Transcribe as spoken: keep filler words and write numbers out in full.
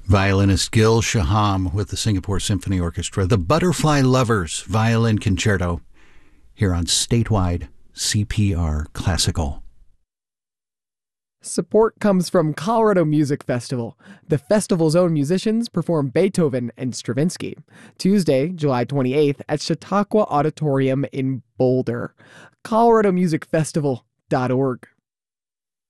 Violinist Gil Shaham with the Singapore Symphony Orchestra, the Butterfly Lovers Violin Concerto, here on Statewide C P R Classical. Support comes from Colorado Music Festival. The festival's own musicians perform Beethoven and Stravinsky. Tuesday, July twenty-eighth at Chautauqua Auditorium in Boulder. colorado music festival dot org.